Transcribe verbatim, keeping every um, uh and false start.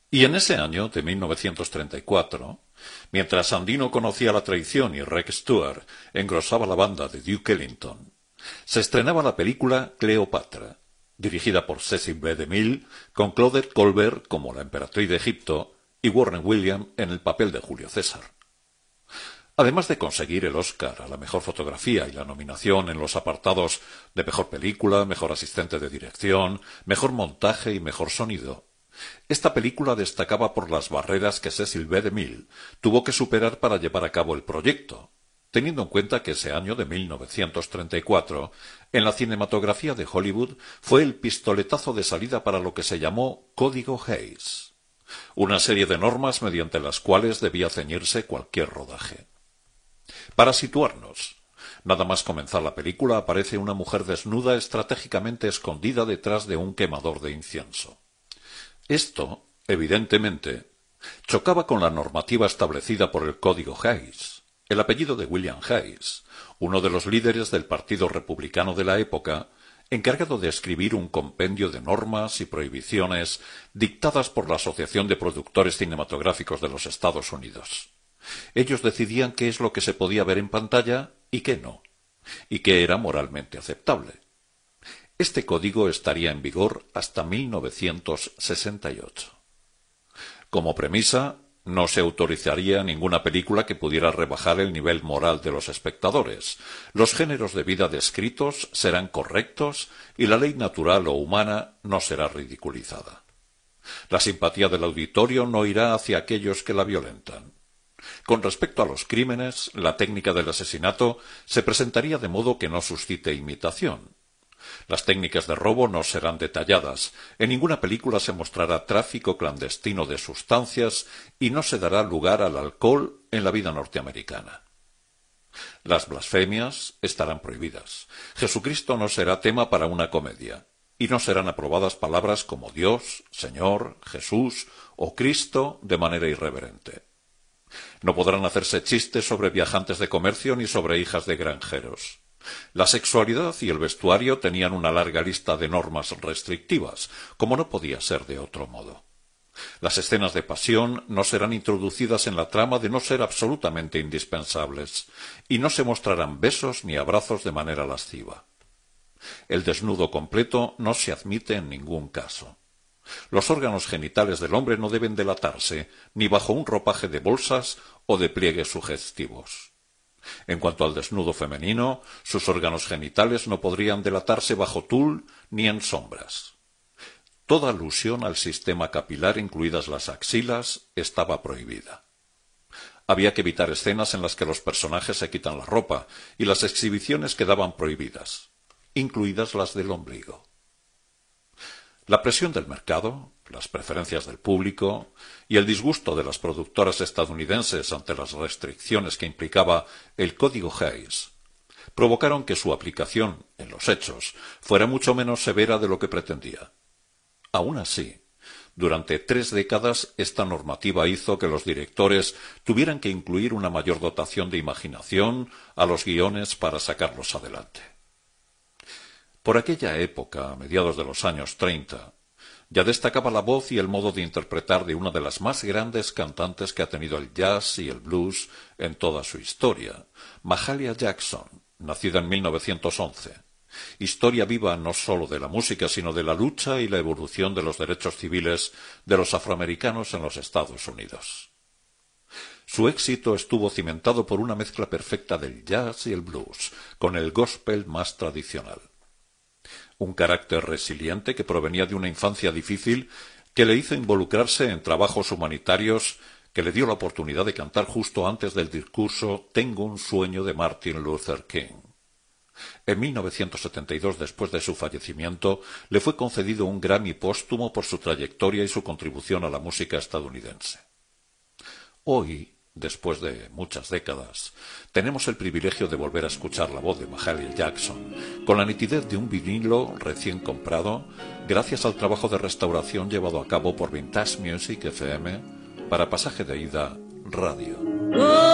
Y en ese año de mil novecientos treinta y cuatro, mientras Sandino conocía la traición y Rex Stewart engrosaba la banda de Duke Ellington, se estrenaba la película Cleopatra, dirigida por Cecil B. DeMille, con Claudette Colbert como la emperatriz de Egipto y Warren Williams en el papel de Julio César. Además de conseguir el Oscar a la mejor fotografía y la nominación en los apartados de mejor película, mejor asistente de dirección, mejor montaje y mejor sonido, esta película destacaba por las barreras que Cecil B. DeMille tuvo que superar para llevar a cabo el proyecto, teniendo en cuenta que ese año de mil novecientos treinta y cuatro, en la cinematografía de Hollywood, fue el pistoletazo de salida para lo que se llamó Código Hays, una serie de normas mediante las cuales debía ceñirse cualquier rodaje. Para situarnos, nada más comenzar la película aparece una mujer desnuda estratégicamente escondida detrás de un quemador de incienso. Esto, evidentemente, chocaba con la normativa establecida por el Código Hays, el apellido de William Hays, uno de los líderes del Partido Republicano de la época, encargado de escribir un compendio de normas y prohibiciones dictadas por la Asociación de Productores Cinematográficos de los Estados Unidos. Ellos decidían qué es lo que se podía ver en pantalla y qué no, y qué era moralmente aceptable. Este código estaría en vigor hasta mil novecientos sesenta y ocho. Como premisa, no se autorizaría ninguna película que pudiera rebajar el nivel moral de los espectadores. Los géneros de vida descritos serán correctos y la ley natural o humana no será ridiculizada. La simpatía del auditorio no irá hacia aquellos que la violentan. Con respecto a los crímenes, la técnica del asesinato se presentaría de modo que no suscite imitación. Las técnicas de robo no serán detalladas, en ninguna película se mostrará tráfico clandestino de sustancias y no se dará lugar al alcohol en la vida norteamericana. Las blasfemias estarán prohibidas. Jesucristo no será tema para una comedia, y no serán aprobadas palabras como Dios, Señor, Jesús o Cristo de manera irreverente. No podrán hacerse chistes sobre viajantes de comercio ni sobre hijas de granjeros. La sexualidad y el vestuario tenían una larga lista de normas restrictivas, como no podía ser de otro modo. Las escenas de pasión no serán introducidas en la trama de no ser absolutamente indispensables, y no se mostrarán besos ni abrazos de manera lasciva. El desnudo completo no se admite en ningún caso. Los órganos genitales del hombre no deben delatarse, ni bajo un ropaje de bolsas o de pliegues sugestivos. En cuanto al desnudo femenino, sus órganos genitales no podrían delatarse bajo tul ni en sombras. Toda alusión al sistema capilar, incluidas las axilas, estaba prohibida. Había que evitar escenas en las que los personajes se quitan la ropa, y las exhibiciones quedaban prohibidas, incluidas las del ombligo. La presión del mercado, las preferencias del público y el disgusto de las productoras estadounidenses ante las restricciones que implicaba el Código Hays provocaron que su aplicación, en los hechos, fuera mucho menos severa de lo que pretendía. Aun así, durante tres décadas esta normativa hizo que los directores tuvieran que incluir una mayor dotación de imaginación a los guiones para sacarlos adelante. Por aquella época, a mediados de los años treinta, ya destacaba la voz y el modo de interpretar de una de las más grandes cantantes que ha tenido el jazz y el blues en toda su historia, Mahalia Jackson, nacida en mil novecientos once. Historia viva no sólo de la música, sino de la lucha y la evolución de los derechos civiles de los afroamericanos en los Estados Unidos. Su éxito estuvo cimentado por una mezcla perfecta del jazz y el blues, con el gospel más tradicional. Un carácter resiliente que provenía de una infancia difícil que le hizo involucrarse en trabajos humanitarios que le dio la oportunidad de cantar justo antes del discurso Tengo un sueño de Martin Luther King. En mil novecientos setenta y dos, después de su fallecimiento, le fue concedido un Grammy póstumo por su trayectoria y su contribución a la música estadounidense. Hoy, después de muchas décadas, tenemos el privilegio de volver a escuchar la voz de Mahalia Jackson, con la nitidez de un vinilo recién comprado, gracias al trabajo de restauración llevado a cabo por Vintage Music F M para Pasaje de Ida Radio.